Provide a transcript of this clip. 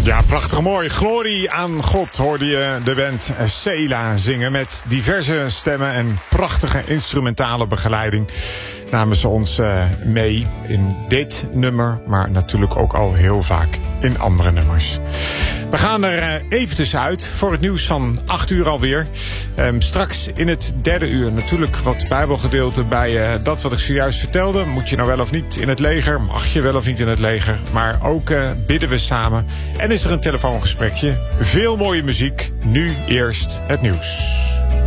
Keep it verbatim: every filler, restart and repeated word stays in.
Ja, prachtig mooi. Glorie aan God hoorde je de band Sela zingen met diverse stemmen en prachtige instrumentale begeleiding. Namen ze ons uh, mee in dit nummer, maar natuurlijk ook al heel vaak in andere nummers. We gaan er uh, even tussenuit voor het nieuws van acht uur alweer. Um, straks in het derde uur natuurlijk wat bijbelgedeelte bij uh, dat wat ik zojuist vertelde. Moet je nou wel of niet in het leger? Mag je wel of niet in het leger? Maar ook uh, bidden we samen. En is er een telefoongesprekje. Veel mooie muziek. Nu eerst het nieuws.